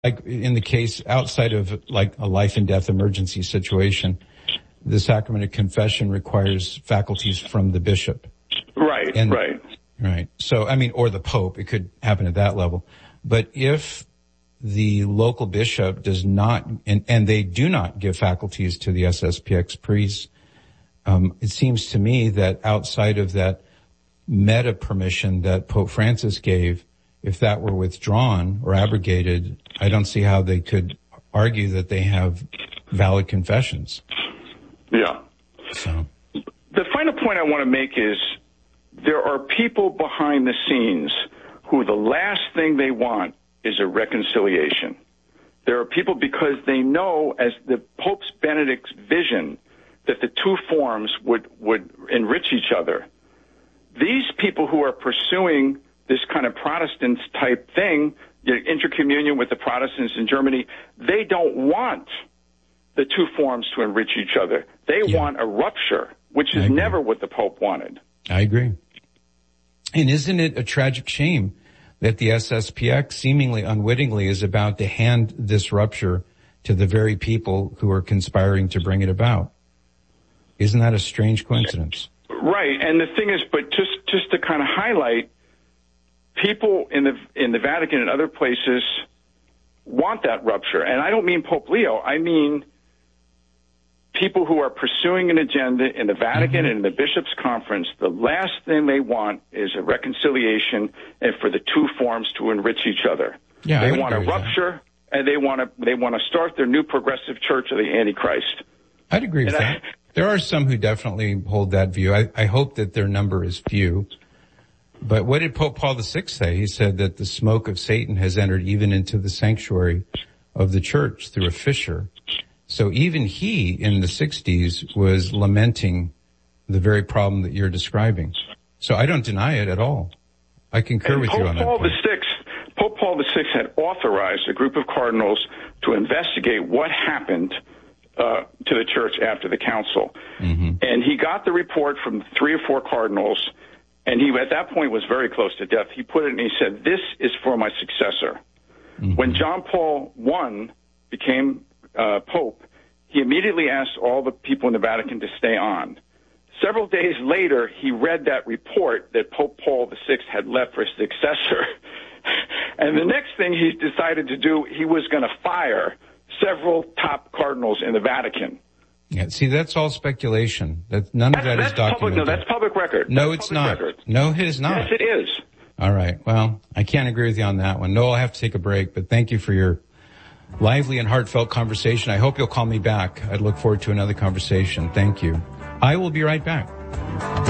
like in the case outside of like a life and death emergency situation, the sacrament of confession requires faculties from the bishop. Right, Right. So, I mean, or the Pope, it could happen at that level. But if the local bishop does not, and they do not give faculties to the SSPX priests, it seems to me that outside of that meta permission that Pope Francis gave, if that were withdrawn or abrogated, I don't see how they could argue that they have valid confessions. Yeah. So the final point I want to make is there are people behind the scenes who the last thing they want is a reconciliation. There are people because they know, as the Pope Benedict's vision, that the two forms would enrich each other. These people who are pursuing this kind of Protestant type thing, intercommunion with the Protestants in Germany, they don't want the two forms to enrich each other. They want a rupture, which is never what the Pope wanted. I agree. And isn't it a tragic shame that the SSPX seemingly unwittingly is about to hand this rupture to the very people who are conspiring to bring it about? Isn't that a strange coincidence? Right. And the thing is, but just to kind of highlight, people in the Vatican and other places want that rupture. And I don't mean Pope Leo. I mean people who are pursuing an agenda in the Vatican and in the Bishops' Conference. The last thing they want is a reconciliation and for the two forms to enrich each other. Yeah, they want a rupture, and they want to start their new progressive church of the Antichrist. I'd agree with that. There are some who definitely hold that view. I hope that their number is few. But what did Pope Paul VI say? He said that the smoke of Satan has entered even into the sanctuary of the church through a fissure. So even he, in the 60s, was lamenting the very problem that you're describing. So I don't deny it at all. I concur with you on that point. Pope Paul VI had authorized a group of cardinals to investigate what happened to the church after the council. And he got the report from 3 or 4 cardinals, and he, at that point, was very close to death. He put it and he said, "This is for my successor." When John Paul I became Pope, he immediately asked all the people in the Vatican to stay on. Several days later, he read that report that Pope Paul VI had left for his successor. And the next thing he decided to do, he was going to fire several top cardinals in the Vatican. Yeah, see, that's all speculation. None of that is documented. That's public record. No, it's not. No, it is not. Yes, it is. All right. Well, I can't agree with you on that one. No, I'll have to take a break, but thank you for your lively and heartfelt conversation. I hope you'll call me back. I'd look forward to another conversation. Thank you. I will be right back.